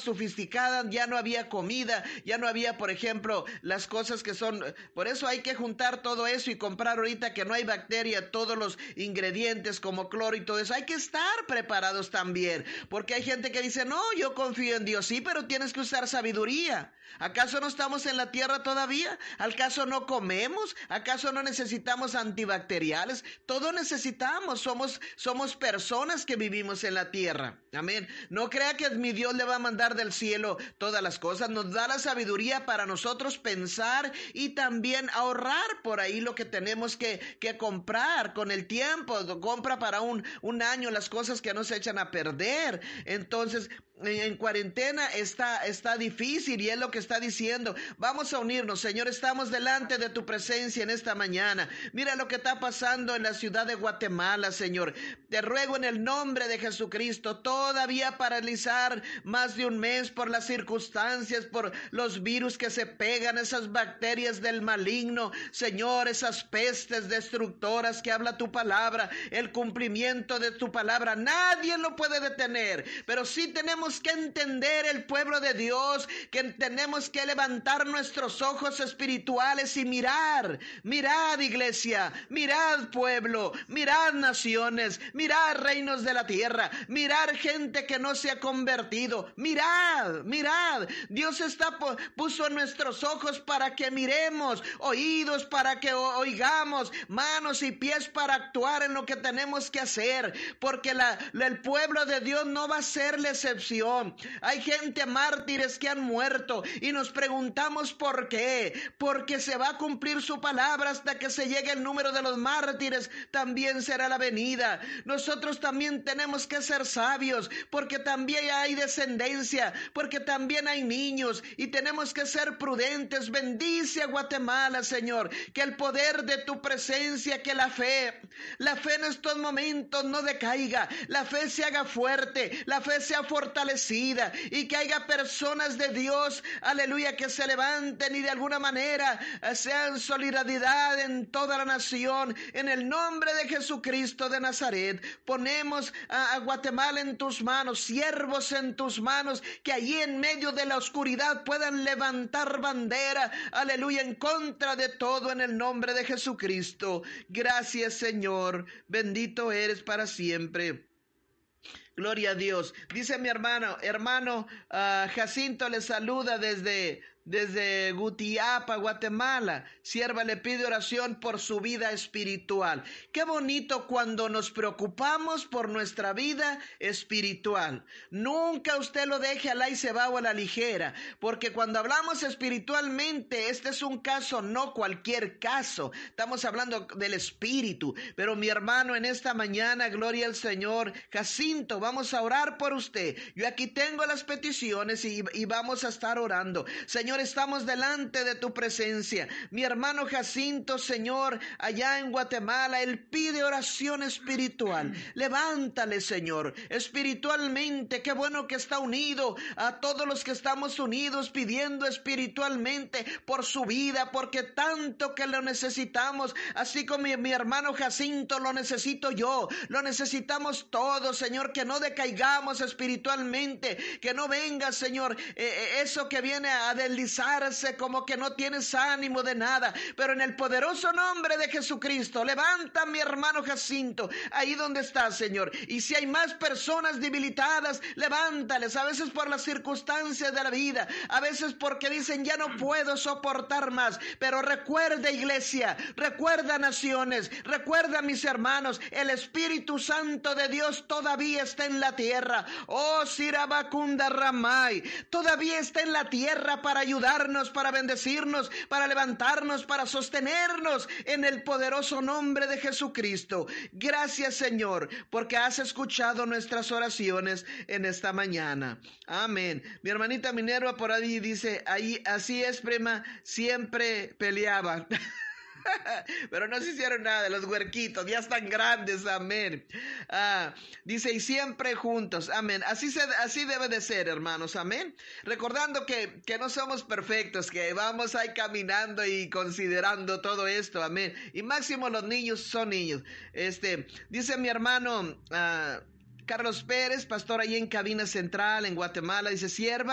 sofisticada, ya no había comida, ya no había, por ejemplo, las cosas que son, por eso hay que juntar todo eso y comprar ahorita que no hay bacteria, todos los ingredientes como cloro y todo eso. Hay que estar preparados también, porque hay gente que dice, no, yo confío en Dios, sí, pero tienes que usar sabiduría. ¿Acaso no estamos en la tierra todavía? ¿Acaso no comemos? ¿Acaso no necesitamos antibacteriales? Todo necesitamos, somos personas que vivimos en la tierra. Amén. No crea que mi Dios le va a mandar del cielo todas las cosas. Nos da la sabiduría para nosotros pensar y también ahorrar por ahí lo que tenemos que comprar con el tiempo. Compra para un año las cosas que no se echan a perder. Entonces, en cuarentena está difícil y es lo que está diciendo. Vamos a unirnos, Señor, estamos delante de tu presencia en esta mañana. Mira lo que está pasando en la ciudad de Guatemala, Señor. Te ruego en el nombre de Jesucristo, todavía paralizar más de un mes por las circunstancias, por los virus que se pegan, esas bacterias del maligno, Señor, esas pestes destructoras que habla tu palabra, el cumplimiento de tu palabra. Nadie lo puede detener, pero sí tenemos que entender, el pueblo de Dios, que tenemos que levantar nuestros ojos espirituales y mirad, iglesia, mirad pueblo, mirad naciones, mirad reinos de la tierra, mirad gente que no se ha convertido, mirad, Dios puso nuestros ojos para que miremos, oídos para que oigamos, manos y pies para actuar en lo que tenemos que hacer, porque el pueblo de Dios no va a ser la excepción. Hay gente, mártires que han muerto y nos preguntamos por qué, porque se va a cumplir su palabra hasta que se llegue el número de los mártires, también será la venida. Nosotros también tenemos que ser sabios, porque también hay descendencia, porque también hay niños y tenemos que ser prudentes. Bendice a Guatemala, Señor, que el poder de tu presencia, que la fe en estos momentos no decaiga, la fe se haga fuerte, la fe sea fortalecida y que haya personas de Dios, aleluya, que se levanten y de alguna manera sean solidaridad en toda la nación. En el nombre de Jesucristo de Nazaret, ponemos a Guatemala en tus manos, siervos en tus manos, que allí en medio de la oscuridad puedan levantar bandera, aleluya, en contra de todo, en el nombre de Jesucristo. Gracias, Señor, bendito eres para siempre. Gloria a Dios. Dice mi hermano Jacinto le saluda desde Gutiapa, Guatemala. Sierva le pide oración por su vida espiritual. Qué bonito cuando nos preocupamos por nuestra vida espiritual. Nunca usted lo deje al ahí se va o a la ligera, porque cuando hablamos espiritualmente, este es un caso, no cualquier caso. Estamos hablando del espíritu. Pero mi hermano, en esta mañana, gloria al Señor, Jacinto, vamos a orar por usted. Yo aquí tengo las peticiones y vamos a estar orando. Señor, estamos delante de tu presencia. Mi hermano Jacinto, Señor, allá en Guatemala, él pide oración espiritual. Levántale, Señor, espiritualmente. Qué bueno que está unido a todos los que estamos unidos pidiendo espiritualmente por su vida, porque tanto que lo necesitamos. Así como mi hermano Jacinto lo necesito yo, lo necesitamos todos, Señor, que no decaigamos espiritualmente, que no venga, Señor, eso que viene a deslizarse como que no tienes ánimo de nada, pero en el poderoso nombre de Jesucristo, levanta a mi hermano Jacinto, ahí donde está, Señor, y si hay más personas debilitadas, levántales, a veces por las circunstancias de la vida, a veces porque dicen, ya no puedo soportar más, pero recuerda, iglesia, recuerda, naciones, recuerda, mis hermanos, el Espíritu Santo de Dios todavía está en la tierra. Oh, Sirabacunda Ramay, todavía está en la tierra para ayudarnos, para bendecirnos, para levantarnos, para sostenernos en el poderoso nombre de Jesucristo. Gracias, Señor, porque has escuchado nuestras oraciones en esta mañana. Amén. Mi hermanita Minerva por ahí dice, ahí, así es, prima, siempre peleaban. Pero no se hicieron nada, los huerquitos ya están grandes, amén. Dice, y siempre juntos, amén. Así debe de ser, hermanos, amén. Recordando que no somos perfectos, que vamos ahí caminando y considerando todo esto, amén. Y máximo los niños son niños. Dice mi hermano Carlos Pérez, pastor ahí en Cabina Central en Guatemala, dice, sierva,